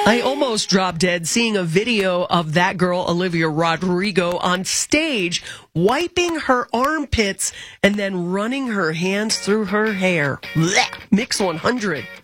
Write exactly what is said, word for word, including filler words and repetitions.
I almost dropped dead seeing a video of that girl, Olivia Rodrigo, on stage wiping her armpits and then running her hands through her hair. Blech. Mix one hundred.